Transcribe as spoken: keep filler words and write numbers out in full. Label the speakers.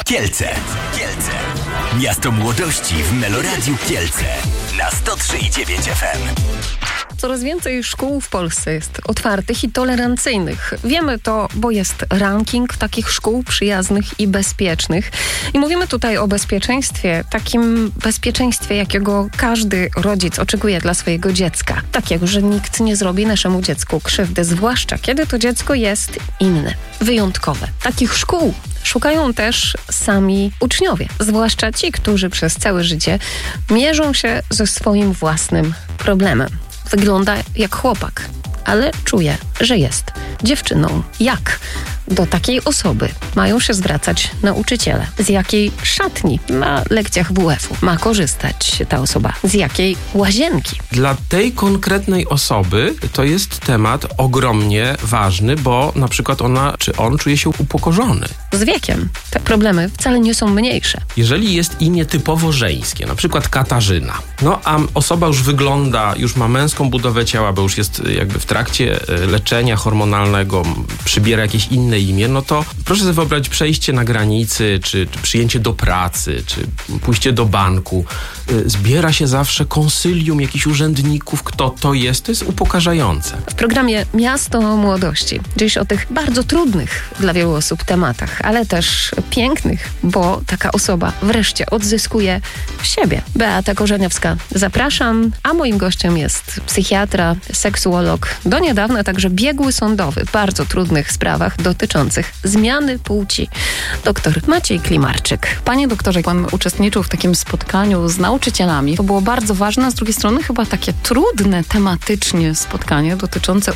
Speaker 1: Kielce. Kielce. Miasto młodości w Meloradiu Kielce. Na sto trzy i dziewięć F M.
Speaker 2: Coraz więcej szkół w Polsce jest otwartych i tolerancyjnych. Wiemy to, bo jest ranking takich szkół przyjaznych i bezpiecznych. I mówimy tutaj o bezpieczeństwie, takim bezpieczeństwie, jakiego każdy rodzic oczekuje dla swojego dziecka. Takiego, że nikt nie zrobi naszemu dziecku krzywdy, zwłaszcza kiedy to dziecko jest inne, wyjątkowe. Takich szkół szukają też sami uczniowie, zwłaszcza ci, którzy przez całe życie mierzą się ze swoim własnym problemem. Wygląda jak chłopak, ale czuje, że jest dziewczyną. Jak do takiej osoby mają się zwracać nauczyciele? Z jakiej szatni na lekcjach W F u ma korzystać ta osoba? Z jakiej łazienki?
Speaker 3: Dla tej konkretnej osoby to jest temat ogromnie ważny, bo na przykład ona czy on czuje się upokorzony.
Speaker 2: Z wiekiem te problemy wcale nie są mniejsze.
Speaker 3: Jeżeli jest imię typowo żeńskie, na przykład Katarzyna, no a osoba już wygląda, już ma męską budowę ciała, bo już jest jakby w trakcie leczenia hormonalnego, przybiera jakieś inne imię, no to proszę sobie wyobrazić przejście na granicy, czy, czy przyjęcie do pracy, czy pójście do banku. Zbiera się zawsze konsylium jakichś urzędników, kto to jest, to jest upokarzające.
Speaker 2: W programie Miasto Młodości dziś o tych bardzo trudnych dla wielu osób tematach, ale też pięknych, bo taka osoba wreszcie odzyskuje siebie. Beata Korzeniowska, zapraszam, a moim gościem jest psychiatra, seksuolog, do niedawna także biegły sądowy w bardzo trudnych sprawach dotyczących zmiany płci. Doktor Maciej Klimarczyk.
Speaker 4: Panie doktorze, pan uczestniczył w takim spotkaniu z nauczycielami. To było bardzo ważne, a z drugiej strony chyba takie trudne tematycznie spotkanie dotyczące